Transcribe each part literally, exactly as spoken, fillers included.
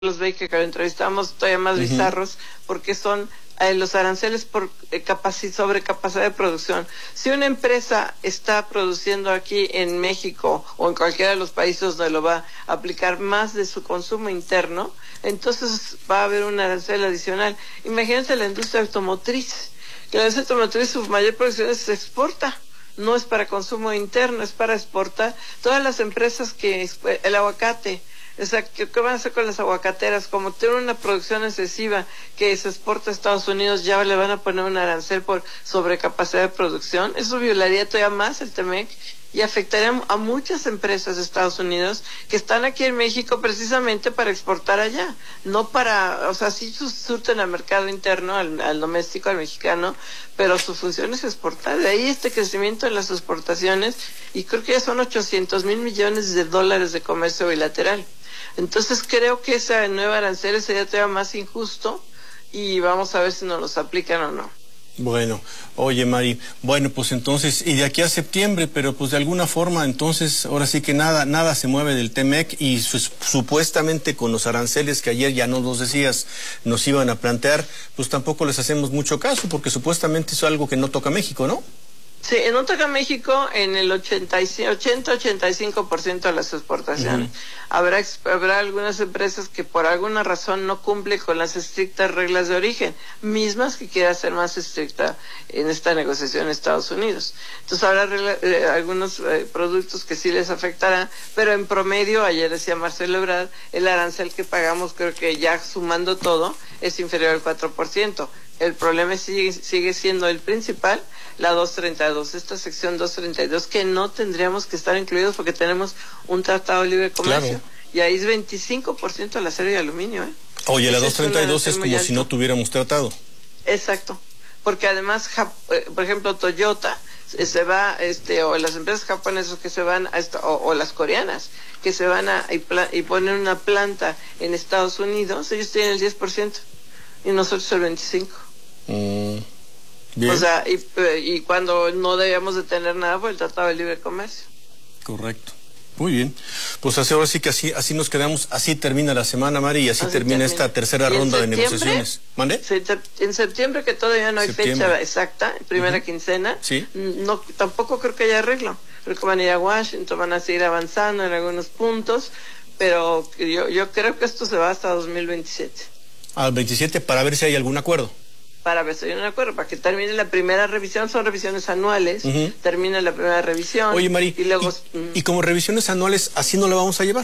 los Baker que lo entrevistamos todavía más uh-huh. bizarros, porque son eh, los aranceles por eh, capaci- sobre capacidad de producción. Si una empresa está produciendo aquí en México o en cualquiera de los países donde lo va a aplicar más de su consumo interno, entonces va a haber un arancel adicional. Imagínate la industria automotriz, que la industria automotriz su mayor producción se exporta. No es para consumo interno, es para exportar. Todas las empresas que, el aguacate, o sea, ¿qué, qué van a hacer con las aguacateras? Como tienen una producción excesiva que se exporta a Estados Unidos, ya le van a poner un arancel por sobrecapacidad de producción. Eso violaría todavía más el T M E C y afectaría a muchas empresas de Estados Unidos que están aquí en México precisamente para exportar allá, no para, o sea, sí surten al mercado interno, al, al doméstico, al mexicano, pero su función es exportar. De ahí este crecimiento en las exportaciones, y creo que ya son ochocientos mil millones de dólares de comercio bilateral. Entonces creo que esa nueva arancel sería todavía más injusto y vamos a ver si nos los aplican o no. Bueno, oye Mari, bueno pues entonces, y de aquí a septiembre, pero pues de alguna forma entonces, ahora sí que nada, nada se mueve del T M E C y su, supuestamente con los aranceles que ayer ya nos los decías, nos iban a plantear, pues tampoco les hacemos mucho caso, porque supuestamente es algo que no toca México, ¿no? Sí, no toca México en el ochenta, ochenta y cinco por ciento de las exportaciones. Uh-huh. Habrá, habrá algunas empresas que por alguna razón no cumplen con las estrictas reglas de origen, mismas que quiera ser más estricta en esta negociación en Estados Unidos. Entonces habrá regla, eh, algunos eh, productos que sí les afectará, pero en promedio, ayer decía Marcelo Ebrard, el arancel que pagamos, creo que ya sumando todo, es inferior al cuatro por ciento. El problema sigue, sigue siendo el principal, la doscientos treinta y dos, esta sección doscientos treinta y dos, que no tendríamos que estar incluidos porque tenemos un tratado de libre comercio. Claro. Y ahí es veinticinco por ciento del acero y aluminio. ¿eh? Oye, la doscientos treinta y dos es, es como alto. Si no tuviéramos tratado. Exacto, porque además, por ejemplo, Toyota se va, este, o las empresas japonesas que se van, a esta, o, o las coreanas, que se van a y, pla, y ponen una planta en Estados Unidos, ellos tienen el diez por ciento y nosotros el veinticinco por ciento. Mm. Bien. O sea, y, y cuando no debíamos de tener nada por el Tratado de Libre Comercio. Correcto. Muy bien. Pues así, ahora sí que así así nos quedamos, así termina la semana, Mari, y así, así termina, termina esta tercera ronda de negociaciones. ¿Mande? En septiembre, que todavía no hay septiembre. fecha exacta, primera uh-huh. quincena, ¿sí? no, tampoco creo que haya arreglo. Creo que van a ir a Washington, van a seguir avanzando en algunos puntos, pero yo, yo creo que esto se va hasta dos mil veintisiete. Al veintisiete, para ver si hay algún acuerdo. Para ver si hay un acuerdo, para que termine la primera revisión, son revisiones anuales, uh-huh. termina la primera revisión. Oye, Mari, y, luego, y, mm, y como revisiones anuales, ¿así no la vamos a llevar?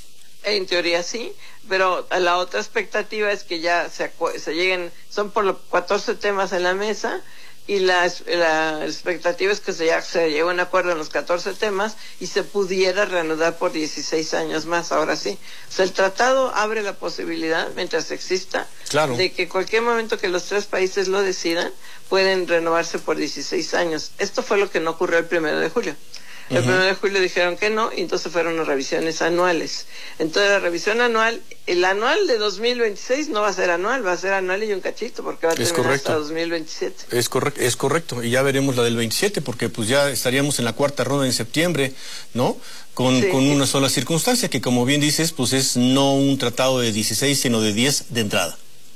En teoría sí, pero la otra expectativa es que ya se, se lleguen, son por los catorce temas en la mesa, y la, la expectativa es que se, ya, se llegue a un acuerdo en los catorce temas y se pudiera reanudar por dieciséis años más, ahora sí. O sea, el tratado abre la posibilidad, mientras exista, claro, de que cualquier momento que los tres países lo decidan, pueden renovarse por dieciséis años. Esto fue lo que no ocurrió el primero de julio. El uh-huh. primero de julio dijeron que no, y entonces fueron las revisiones anuales. Entonces la revisión anual, el anual de dos mil veintiséis no va a ser anual, va a ser anual y un cachito, porque va a terminar correcto. hasta dos mil veintisiete. Es correcto, es correcto, y ya veremos la del veintisiete, porque pues ya estaríamos en la cuarta ronda en septiembre, ¿no? Con, sí. con una sola circunstancia, que como bien dices, pues es no un tratado de dieciséis, sino de diez de entrada.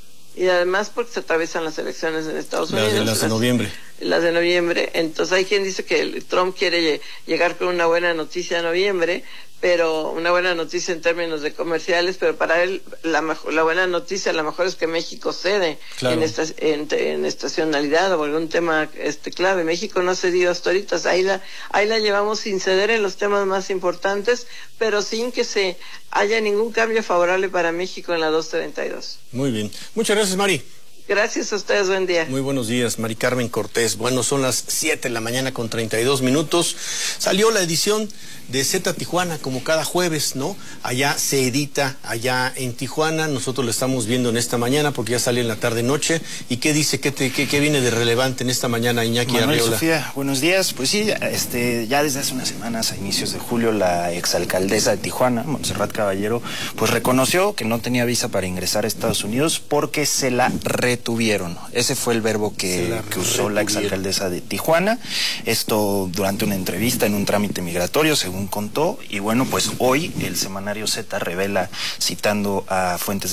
Y además porque se atraviesan las elecciones en Estados las Unidos. De, las de noviembre. Las de noviembre. Entonces hay quien dice que el Trump quiere llegar con una buena noticia en noviembre, pero una buena noticia en términos de comerciales, pero para él la, mejor, la buena noticia a lo mejor es que México cede claro. en, esta, en, en estacionalidad o algún tema este clave. México no ha cedido hasta ahorita, ahí la, ahí la llevamos sin ceder en los temas más importantes, pero sin que se haya ningún cambio favorable para México en la doscientos treinta y dos. Muy bien. Muchas gracias, Mari. Gracias a ustedes, buen día. Muy buenos días, Mari Carmen Cortés. Bueno, son las siete de la mañana con treinta y dos minutos. Salió la edición de Z Tijuana, como cada jueves, ¿no? Allá se edita, allá en Tijuana. Nosotros lo estamos viendo en esta mañana porque ya sale en la tarde-noche. ¿Y qué dice, qué, te, qué, qué viene de relevante en esta mañana, Iñaki Manuel, Arriola? Sofía, buenos días. Pues sí, este, ya desde hace unas semanas, a inicios de julio, la exalcaldesa de Tijuana, Montserrat Caballero, pues reconoció que no tenía visa para ingresar a Estados Unidos porque se la re retuvieron. Ese fue el verbo que, la que usó la exalcaldesa de Tijuana. Esto durante una entrevista en un trámite migratorio, según contó. Y bueno, pues hoy el semanario Z revela, citando a fuentes